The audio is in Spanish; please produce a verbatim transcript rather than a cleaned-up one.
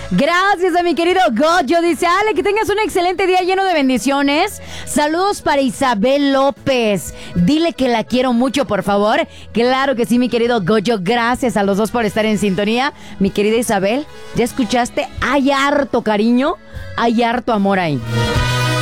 Gracias a mi querido Goyo. Dice, Ale, que tengas un excelente día lleno de bendiciones. Saludos para Isabel López. Dile que la quiero mucho, por favor. Claro que sí, mi querido Goyo. Gracias a los dos por estar en sintonía. Mi querida Isabel, ¿ya escuchaste? Hay harto cariño, hay harto amor ahí.